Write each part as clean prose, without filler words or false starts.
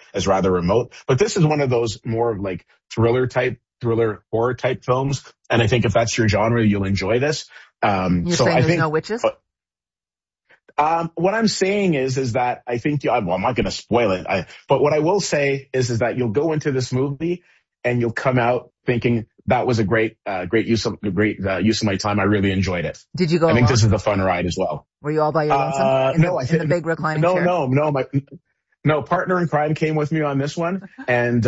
as rather remote. But this is one of those more like thriller horror type films. And I think if that's your genre, you'll enjoy this. You're saying there's no witches? What I'm saying is that I think, I'm not going to spoil it, but what I will say is that you'll go into this movie and you'll come out thinking that was a great use of my time. I really enjoyed it. Did you go I think alone? This is a fun ride as well. Were you all by your lonesome? In the big reclining chair? No. No, partner in crime came with me on this one. And,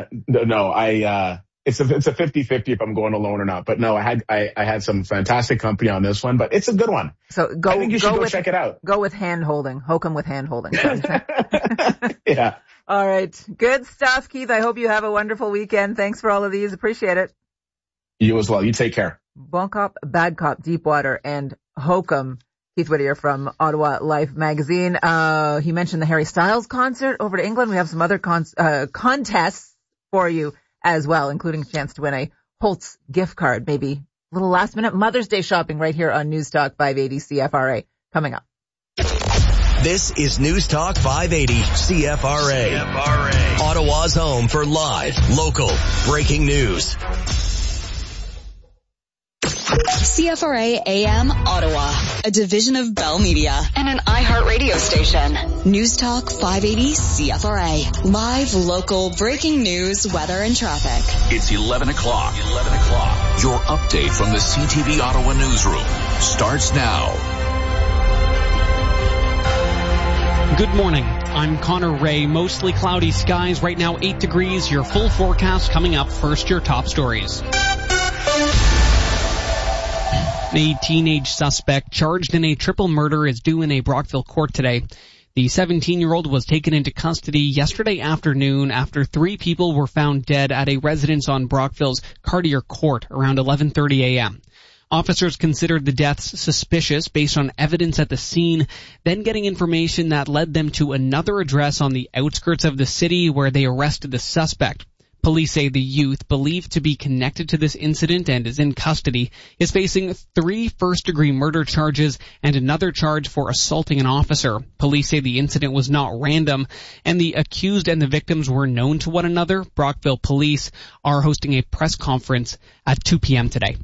it's a 50-50 if I'm going alone or not. But no, I had some fantastic company on this one, but it's a good one. So I think you should go check it out. Go with hand holding. Hokum with hand holding. Yeah. All right. Good stuff, Keith. I hope you have a wonderful weekend. Thanks for all of these. Appreciate it. You as well. You take care. Bon Cop, Bad Cop, Deepwater, and Hokum. Keith Whittier from Ottawa Life magazine. He mentioned the Harry Styles concert over to England. We have some other contests for you as well, including a chance to win a Holtz gift card. Maybe a little last minute Mother's Day shopping right here on News Talk 580 CFRA coming up. This is News Talk 580 CFRA. Ottawa's home for live, local, breaking news. CFRA AM Ottawa, a division of Bell Media and an iHeartRadio station. News Talk 580 CFRA. Live, local, breaking news, weather, and traffic. It's 11 o'clock. Your update from the CTV Ottawa newsroom starts now. Good morning. I'm Connor Ray. Mostly cloudy skies. Right now 8 degrees. Your full forecast coming up. First, your top stories. A teenage suspect charged in a triple murder is due in a Brockville court today. The 17-year-old was taken into custody yesterday afternoon after 3 people were found dead at a residence on Brockville's Cartier Court around 11:30 a.m. Officers considered the deaths suspicious based on evidence at the scene, then getting information that led them to another address on the outskirts of the city where they arrested the suspect. Police say the youth, believed to be connected to this incident and is in custody, is facing 3 first-degree murder charges and another charge for assaulting an officer. Police say the incident was not random, and the accused and the victims were known to one another. Brockville police are hosting a press conference at 2 p.m. today.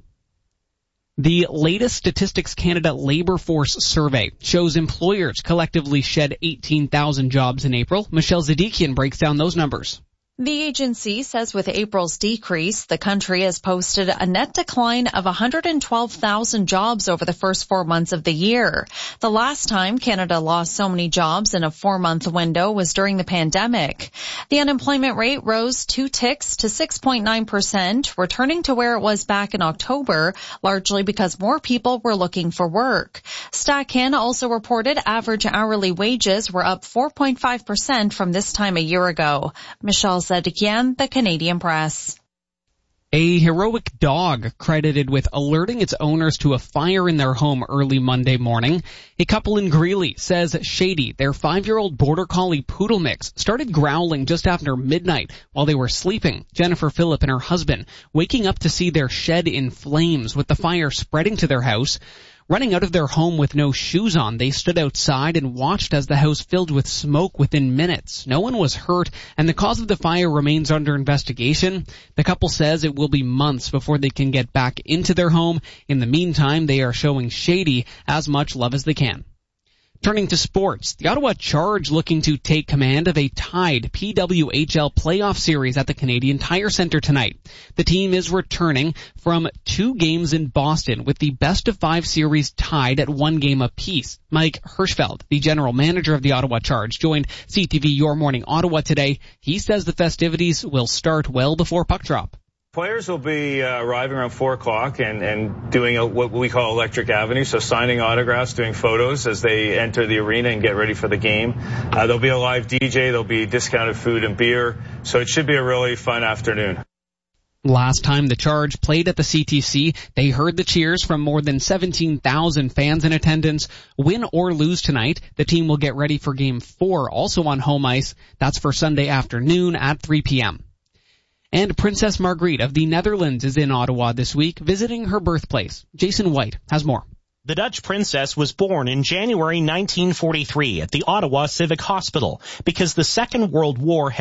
The latest Statistics Canada labor force survey shows employers collectively shed 18,000 jobs in April. Michelle Zadikian breaks down those numbers. The agency says with April's decrease, the country has posted a net decline of 112,000 jobs over the first 4 months of the year. The last time Canada lost so many jobs in a 4-month window was during the pandemic. The unemployment rate rose 2 ticks to 6.9%, returning to where it was back in October, largely because more people were looking for work. StatCan also reported average hourly wages were up 4.5% from this time a year ago. Michelle Zadikian, the Canadian Press. A heroic dog credited with alerting its owners to a fire in their home early Monday morning. A couple in Greeley says Shady, their 5-year-old border collie poodle mix, started growling just after midnight while they were sleeping. Jennifer Phillip and her husband waking up to see their shed in flames with the fire spreading to their house. Running out of their home with no shoes on, they stood outside and watched as the house filled with smoke within minutes. No one was hurt, and the cause of the fire remains under investigation. The couple says it will be months before they can get back into their home. In the meantime, they are showing Shady as much love as they can. Turning to sports, the Ottawa Charge looking to take command of a tied PWHL playoff series at the Canadian Tire Centre tonight. The team is returning from 2 games in Boston with the best-of-5 series tied at 1 game apiece. Mike Hirschfeld, the general manager of the Ottawa Charge, joined CTV Your Morning Ottawa today. He says the festivities will start well before puck drop. Players will be arriving around 4 o'clock and doing what we call Electric Avenue, so signing autographs, doing photos as they enter the arena and get ready for the game. There'll be a live DJ, there'll be discounted food and beer, so it should be a really fun afternoon. Last time the Charge played at the CTC, they heard the cheers from more than 17,000 fans in attendance. Win or lose tonight, the team will get ready for Game 4, also on home ice. That's for Sunday afternoon at 3 p.m. And Princess Margriet of the Netherlands is in Ottawa this week, visiting her birthplace. Jason White has more. The Dutch princess was born in January 1943 at the Ottawa Civic Hospital because the Second World War